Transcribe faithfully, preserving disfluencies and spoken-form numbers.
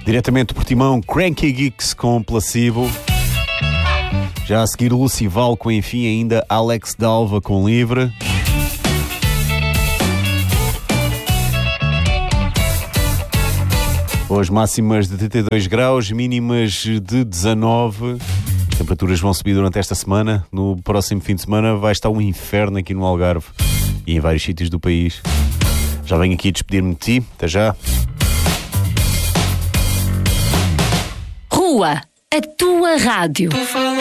Diretamente do Portimão, Cranky Geeks com Placebo. Já a seguir, Lucival com Enfim, ainda Alex Dalva com Livre. Hoje máximas de trinta e dois graus, mínimas de dezanove. As temperaturas vão subir durante esta semana. No próximo fim de semana vai estar um inferno aqui no Algarve e em vários sítios do país. Já venho aqui despedir-me de ti. Até já. Rua, a tua rádio.